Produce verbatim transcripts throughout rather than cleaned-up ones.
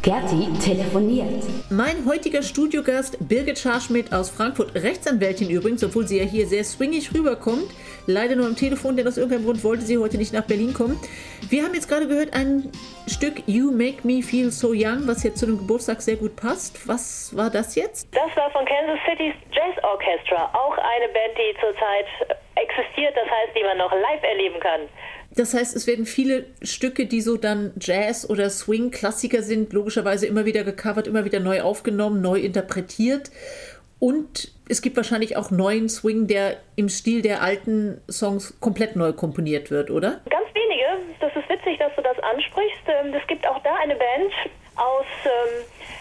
Gerti telefoniert. Mein heutiger Studiogast Birgit Scharschmidt aus Frankfurt, Rechtsanwältin übrigens, obwohl sie ja hier sehr swingig rüberkommt. Leider nur am Telefon, denn aus irgendeinem Grund wollte sie heute nicht nach Berlin kommen. Wir haben jetzt gerade gehört ein Stück You Make Me Feel So Young, was jetzt zu dem Geburtstag sehr gut passt. Was war das jetzt? Das war von Kansas City's Jazz Orchestra, auch eine Band, die zurzeit existiert, das heißt, die man noch live erleben kann. Das heißt, es werden viele Stücke, die so dann Jazz- oder Swing-Klassiker sind, logischerweise immer wieder gecovert, immer wieder neu aufgenommen, neu interpretiert. Und es gibt wahrscheinlich auch neuen Swing, der im Stil der alten Songs komplett neu komponiert wird, oder? Ganz wenige. Das ist witzig, dass du das ansprichst. Es gibt auch da eine Band aus ähm,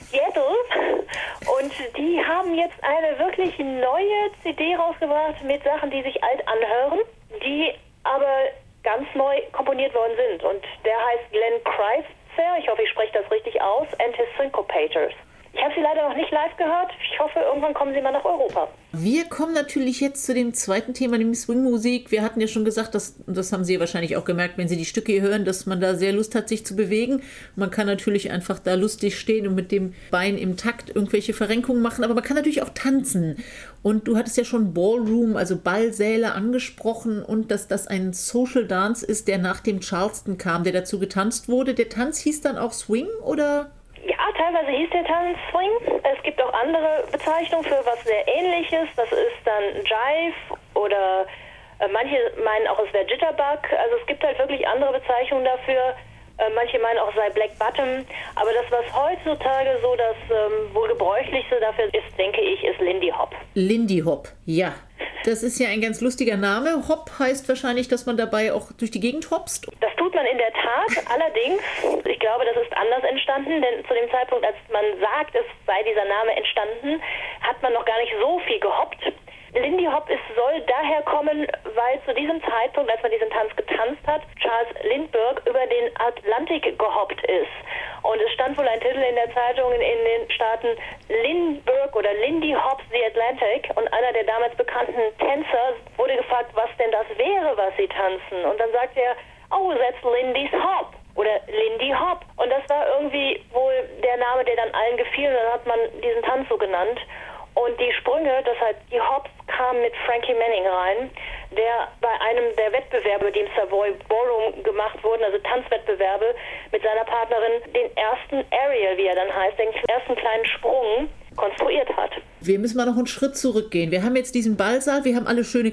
Seattle und die haben jetzt eine wirklich neue C D rausgebracht mit Sachen, die sich alt anhören, die aber ganz neu komponiert worden sind. Und der heißt Glenn Crytzer, ich hoffe, ich spreche das richtig aus, and his Syncopators. Ich habe sie leider noch nicht live gehört. Ich hoffe, irgendwann kommen sie mal nach Europa. Wir kommen natürlich jetzt zu dem zweiten Thema, nämlich Swingmusik. Wir hatten ja schon gesagt, dass, das haben Sie wahrscheinlich auch gemerkt, wenn Sie die Stücke hier hören, dass man da sehr Lust hat, sich zu bewegen. Man kann natürlich einfach da lustig stehen und mit dem Bein im Takt irgendwelche Verrenkungen machen, aber man kann natürlich auch tanzen. Und du hattest ja schon Ballroom, also Ballsäle angesprochen und dass das ein Social Dance ist, der nach dem Charleston kam, der dazu getanzt wurde. Der Tanz hieß dann auch Swing, oder? Ja, teilweise hieß der Tanz Swing. Es gibt auch andere Bezeichnungen für was sehr Ähnliches. Das ist dann Jive oder äh, manche meinen auch, es wäre Jitterbug. Also es gibt halt wirklich andere Bezeichnungen dafür. Äh, manche meinen auch, es sei Black Bottom. Aber das, was heutzutage so das ähm, wohl gebräuchlichste dafür ist, denke ich, ist Lindy Hop. Lindy Hop, ja. Das ist ja ein ganz lustiger Name. Hop heißt wahrscheinlich, dass man dabei auch durch die Gegend hopst. Das tut man in der Tat. Allerdings, ich glaube, das ist anders entstanden, denn zu dem Zeitpunkt, als man sagt, es sei dieser Name entstanden, hat man noch gar nicht so viel gehoppt. Lindy Hop ist, soll daher kommen, weil zu diesem Zeitpunkt, als man diesen Tanz getanzt hat, Charles Lindbergh über den Atlantik gehoppt ist. Und es stand wohl ein Titel in der Zeitung in den Staaten, Lindbergh oder Lindy Hops the Atlantic. Und einer der damals bekannten Tänzer wurde gefragt, was denn das wäre, was sie tanzen. Und dann sagte er, oh, that's Lindy's Hop. Oder Lindy Hop. Und das war irgendwie wohl der Name, der dann allen gefiel. Und dann hat man diesen Tanz so genannt. Und die Sprünge, das heißt, die Hops kamen mit Frankie Manning rein, der bei einem der Wettbewerbe, die im Savoy Ballroom gemacht wurden, also Tanzwettbewerbe, mit seiner Partnerin den ersten Aerial, wie er dann heißt, den ersten kleinen Sprung konstruiert hat. Wir müssen mal noch einen Schritt zurückgehen. Wir haben jetzt diesen Ballsaal, wir haben alle schöne